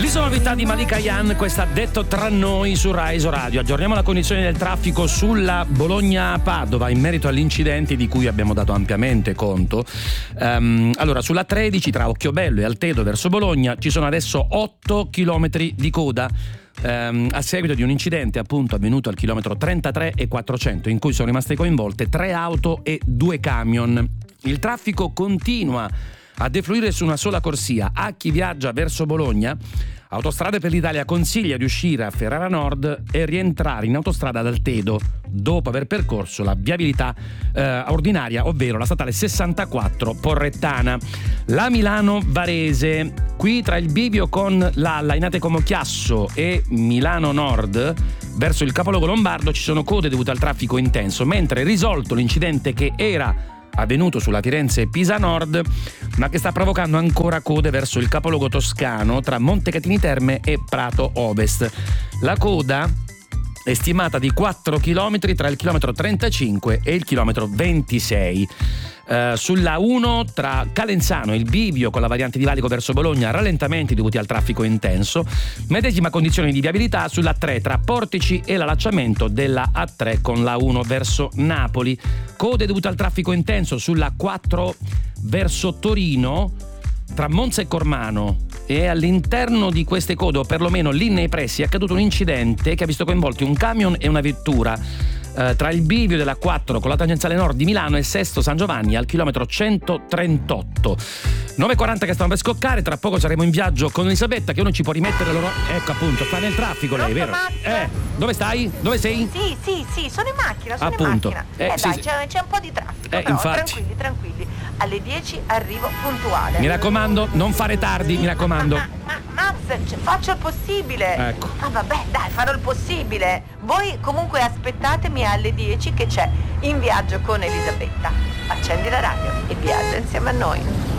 L'isonovità di Malika Yan, questa Detto tra noi su Rai Radio. Aggiorniamo la condizione del traffico sulla Bologna-Padova in merito agli incidenti di cui abbiamo dato ampiamente conto. Allora, sulla 13 tra Occhiobello e Altedo verso Bologna ci sono adesso 8 chilometri di coda. A seguito di un incidente appunto avvenuto al chilometro 33 e 400 in cui sono rimaste coinvolte 3 auto e 2 camion. Il traffico continua a defluire su una sola corsia. A chi viaggia verso Bologna, Autostrade per l'Italia consiglia di uscire a Ferrara Nord e rientrare in autostrada ad Altedo dopo aver percorso la viabilità ordinaria, ovvero la statale 64 Porrettana. La Milano-Varese, qui tra il bivio con la Lainate Como Chiasso e Milano Nord verso il capoluogo lombardo ci sono code dovute al traffico intenso, mentre risolto l'incidente che era avvenuto sulla Firenze-Pisa Nord, ma che sta provocando ancora code verso il capoluogo toscano tra Montecatini Terme e Prato Ovest. La coda è stimata di 4 km tra il chilometro 35 e il chilometro 26. Sulla 1 tra Calenzano e il bivio con la variante di Valico verso Bologna, rallentamenti dovuti al traffico intenso. Medesima condizione di viabilità sulla 3 tra Portici e l'allacciamento della A3 con la 1 verso Napoli. Code dovute al traffico intenso sulla 4 verso Torino tra Monza e Cormano, e all'interno di queste code, o perlomeno lì nei pressi, è accaduto un incidente che ha visto coinvolti un camion e una vettura tra il bivio della 4 con la tangenziale nord di Milano e Sesto San Giovanni al chilometro 138. 9.40 che stanno per scoccare, tra poco saremo in viaggio con Elisabetta che uno ci può rimettere loro. Ecco appunto, sta nel traffico lei, vero? Dove stai? Dove sei? Sì, sono in macchina, appunto. in macchina. Sì, dai, c'è un po' di traffico, però infatti. tranquilli. Alle 10 arrivo puntuale. Mi raccomando, non fare tardi, mi raccomando. Ma Max, faccio il possibile. Ecco. Vabbè, dai, farò il possibile. Voi comunque aspettatemi alle 10 che c'è In Viaggio con Elisabetta. Accendi la radio e viaggia insieme a noi.